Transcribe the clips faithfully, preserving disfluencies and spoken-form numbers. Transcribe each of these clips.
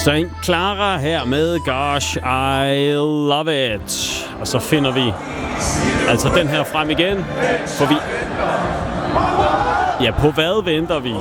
Så en Clara her med Gosh, I Love It. Og så finder vi altså den her frem igen, for vi... Ja, på hvad venter vi?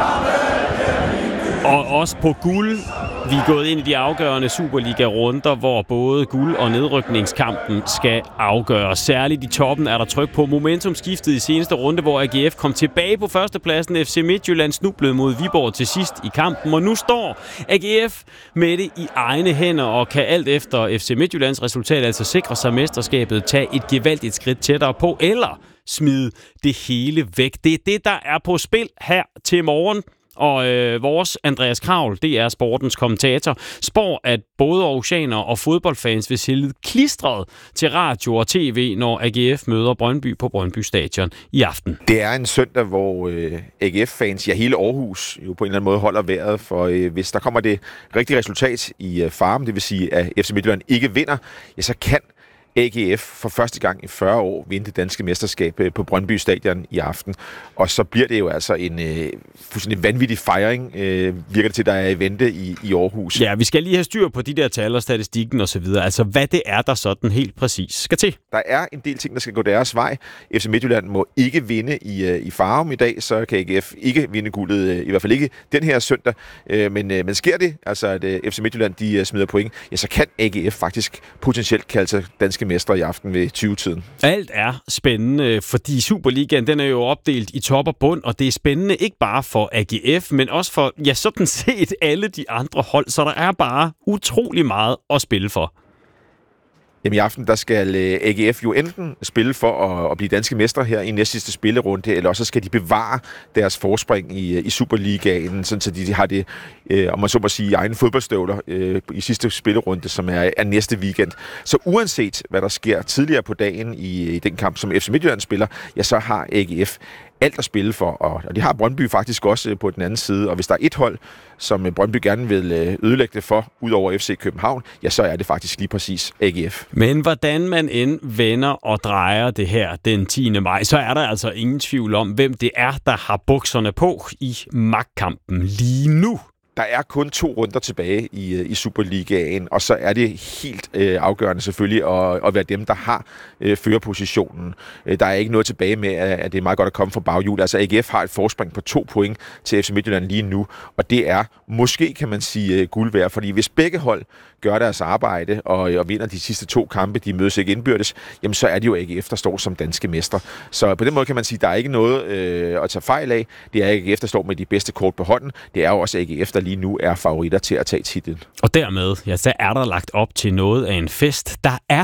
Og også på guld. Vi er gået ind i de afgørende Superliga-runder, hvor både guld- og nedrykningskampen skal afgøres. Særligt i toppen er der tryk på momentumskiftet i seneste runde, hvor A G F kom tilbage på førstepladsen. F C Midtjylland snublede mod Viborg til sidst i kampen, og nu står A G F med det i egne hænder og kan alt efter F C Midtjyllands resultat altså sikre sig mesterskabet, tage et gevaldigt skridt tættere på, eller smide det hele væk. Det er det, der er på spil her til morgen. Og øh, vores Andreas Kravl, det er sportens kommentator, spår, at både aarhusianer og fodboldfans vil sidde klistret til radio og tv, når A G F møder Brøndby på Brøndby Stadion i aften. Det er en søndag, hvor øh, A G F-fans, ja hele Aarhus, jo på en eller anden måde holder vejret, for øh, hvis der kommer det rigtige resultat i øh, Farum, det vil sige, at F C Midtjylland ikke vinder, ja så kan A G F for første gang i fyrre år vinde det danske mesterskab på Brøndby Stadion i aften. Og så bliver det jo altså en øh, fuldstændig vanvittig fejring, øh, virker det til, der er i vente i, i Aarhus. Ja, vi skal lige have styr på de der tal og statistikken osv. Altså, hvad det er, der sådan helt præcis skal til. Der er en del ting, der skal gå deres vej. F C Midtjylland må ikke vinde i, i Farum i dag, så kan A G F ikke vinde guldet, i hvert fald ikke den her søndag. Øh, men, øh, men sker det, altså at øh, F C Midtjylland de øh, smider point, ja, så kan A G F faktisk potentielt kalde sig danske mestre i aften ved tyve-tiden. Alt er spændende, fordi Superligaen den er jo opdelt i top og bund, og det er spændende ikke bare for A G F, men også for, ja, sådan set alle de andre hold, så der er bare utrolig meget at spille for. Jamen i aften, der skal A G F jo enten spille for at, at blive danske mestre her i næste sidste spillerunde, eller også skal de bevare deres forspring i, i Superligaen, sådan så de har det, øh, om man så må sige, i egen fodboldstøvler øh, i sidste spillerunde, som er, er næste weekend. Så uanset hvad der sker tidligere på dagen i, i den kamp, som F C Midtjylland spiller, ja, så har A G F alt at spille for, og de har Brøndby faktisk også på den anden side, og hvis der er et hold, som Brøndby gerne vil ødelægge det for, ud over F C København, ja, så er det faktisk lige præcis A G F. Men hvordan man end vender og drejer det her den tiende maj, så er der altså ingen tvivl om, hvem det er, der har bukserne på i magtkampen lige nu. Der er kun to runder tilbage i, i Superligaen, og så er det helt øh, afgørende selvfølgelig at, at være dem, der har øh, førerpositionen. Der er ikke noget tilbage med, at det er meget godt at komme fra baghjul. Altså A G F har et forspring på to point til F C Midtjylland lige nu, og det er måske, kan man sige, guld værd, fordi hvis begge hold gør deres arbejde og, og vinder de sidste to kampe, de mødes ikke indbyrdes, jamen så er det jo A G F, der står som danske mestre. Så på den måde kan man sige, at der er ikke noget øh, at tage fejl af. Det er A G F, der står med de bedste kort på hånden. Det er jo også A G F, der lige nu er favoritter til at tage titlen. Og dermed, ja, så er der lagt op til noget af en fest. Der er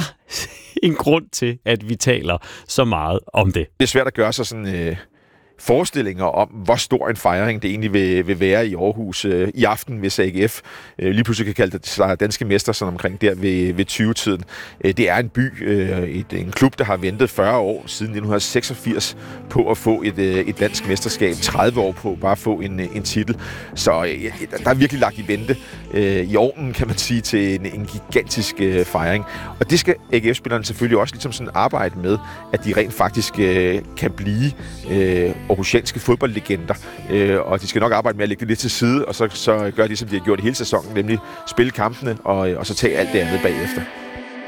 en grund til, at vi taler så meget om det. Det er svært at gøre sig sådan... Øh forestillinger om, hvor stor en fejring det egentlig vil, vil være i Aarhus øh, i aften, hvis A G F øh, lige pludselig kan kalde det sig danske mester sådan omkring der ved, ved tyve-tiden. Øh, det er en by, øh, et, en klub, der har ventet fyrre år siden nitten seksogfirs på at få et, øh, et dansk mesterskab, tredive år på bare at få en, en titel. Så øh, der er virkelig lagt i vente øh, i ovnen, kan man sige, til en, en gigantisk øh, fejring. Og det skal A G F-spillerne selvfølgelig også ligesom sådan arbejde med, at de rent faktisk øh, kan blive øh, aarhusianske fodboldlegender, øh, og de skal nok arbejde med at lægge det lidt til side, og så, så gør de, som de har gjort hele sæsonen, nemlig spille kampene, og, og så tage alt det andet bagefter.